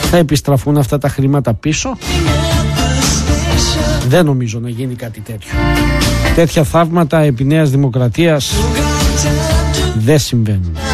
θα επιστραφούν αυτά τα χρήματα πίσω? Δεν νομίζω να γίνει κάτι τέτοιο. Τέτοια θαύματα επί Νέας Δημοκρατίας δεν συμβαίνουν.